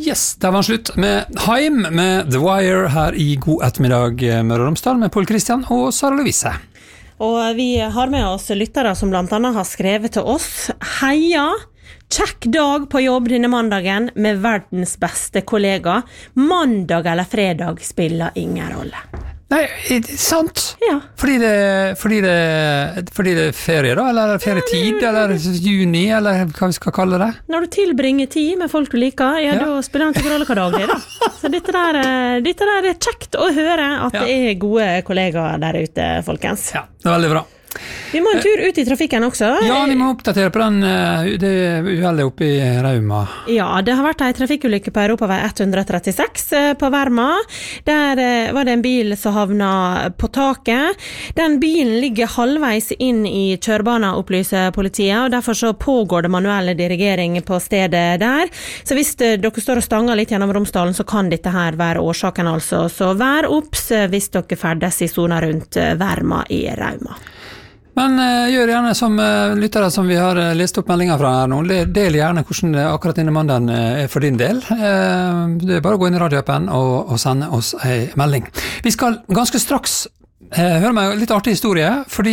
Yes, der var han slutt med Heim med The Wire her i God ettermiddag Møre og Romsdal med Paul Christian og Sara Lovise. Og vi har med oss lyttere som blant annet har skrevet til oss. Heia! Kjekk dag på jobb denne mandagen med verdens beste kollega. Mandag eller fredag spiller ingen rolle. Nei, sant? Ja. Fordi det er ferie da, eller ferietid, eller juni, eller hva vi skal kalle det? Når du tilbringer tid med folk du liker, da spiller det ikke rolle hva dag det da. Så dette der er kjekt å høre at det er gode kollegaer der ute, folkens. Ja, det er veldig bra. Vi må en tur ut i trafikken også. Ja, vi må oppdatere på det uheldet oppe i Rauma. Ja, det har vært en trafikkulykke på Europavei 136 på Verma. Der var det en bil som havnet på taket. Den bilen ligger halvveis inn i kjørebanen, opplyser politiet, og derfor så pågår det manuelle dirigering på stedet der. Så hvis dere står og stanger litt gjennom Romsdalen, så kan dette her være årsaken altså. Så vær obs hvis dere ferdes i zona rundt Verma i Rauma. Men gjør gjerne som lyttere som vi har lest opp meldinger fra her nå. Del gjerne hvordan akkurat denne mandagen er for din del. Det er bare å gå inn i radioappen og sende oss en melding. Vi skal ganske straks høre meg litt artig historie, fordi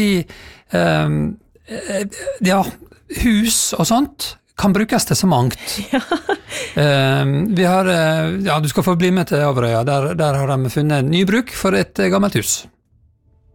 hus og sånt kan brukes til så mangt. Vi har, du skal få bli med til Averøya. Der har de funnet ny bruk for et gammelt hus.